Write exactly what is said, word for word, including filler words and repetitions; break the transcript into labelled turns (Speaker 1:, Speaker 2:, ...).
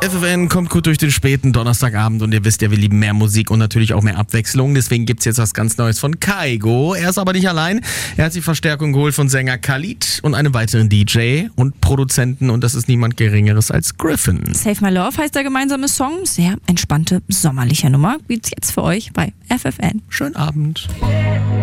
Speaker 1: F F N kommt gut durch den späten Donnerstagabend und ihr wisst ja, wir lieben mehr Musik und natürlich auch mehr Abwechslung. Deswegen gibt's jetzt was ganz Neues von Kygo. Er ist aber nicht allein. Er hat die Verstärkung geholt von Sänger Khalid und einem weiteren D J und Produzenten und das ist niemand Geringeres als Griffin.
Speaker 2: Save My Love heißt der gemeinsame Song. Sehr entspannte, sommerliche Nummer. Gibt's jetzt für euch bei F F N.
Speaker 1: Schönen Abend.